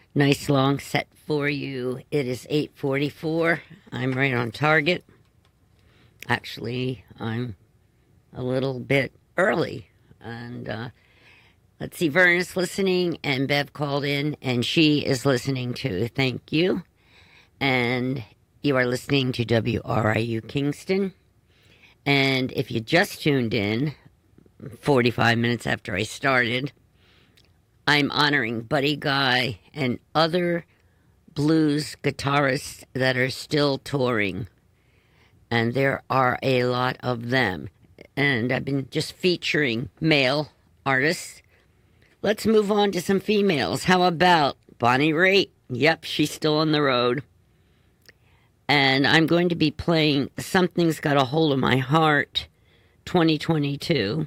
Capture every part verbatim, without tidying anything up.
Nice long set for you. It is eight forty-four. I'm right on target. Actually, I'm a little bit early. And uh, let's see, Vern's listening, and Bev called in, and she is listening too. Thank you. And you are listening to W R I U Kingston. And if you just tuned in, forty-five minutes after I started, I'm honoring Buddy Guy and other blues guitarists that are still touring. And there are a lot of them. And I've been just featuring male artists. Let's move on to some females. How about Bonnie Raitt? Yep, she's still on the road. And I'm going to be playing Something's Got a Hold of My Heart twenty twenty-two.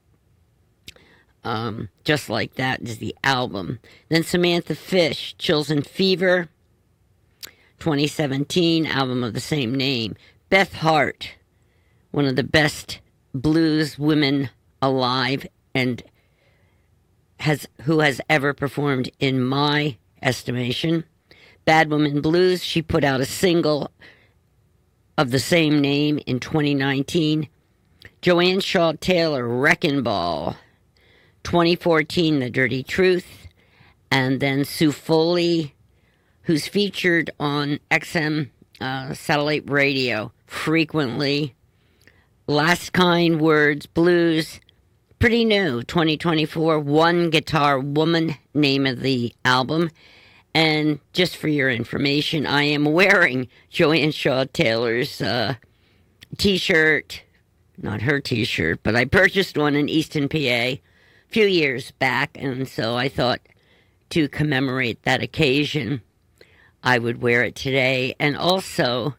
Um, just like that is the album. Then Samantha Fish, Chills and Fever, twenty seventeen, album of the same name. Beth Hart, one of the best blues women alive and has who has ever performed in my estimation. Bad Woman Blues, she put out a single of the same name in twenty nineteen. Joanne Shaw Taylor, Wrecking Ball, twenty fourteen, The Dirty Truth. And then Sue Foley, who's featured on X M uh, satellite radio frequently. Last Kind Words Blues, pretty new, twenty twenty-four. One Guitar Woman, name of the album. And just for your information, I am wearing Joanne Shaw Taylor's uh, t-shirt. Not her t-shirt, but I purchased one in Easton, P A a few years back. And so I thought to commemorate that occasion, I would wear it today. And also,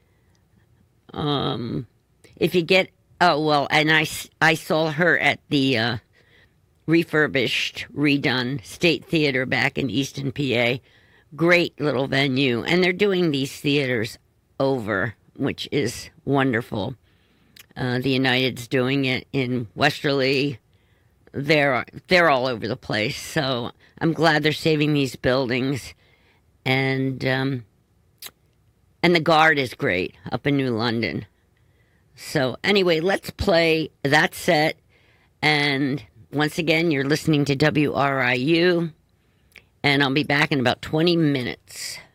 um, if you get, oh, well, and I, I saw her at the uh, refurbished, redone State Theater back in Easton, P A. Great little venue. And they're doing these theaters over, which is wonderful. Uh, the United's doing it in Westerly. They're, they're all over the place. So I'm glad they're saving these buildings. And, um, and the Guard is great up in New London. So anyway, let's play that set. And once again, you're listening to W R I U, and I'll be back in about twenty minutes.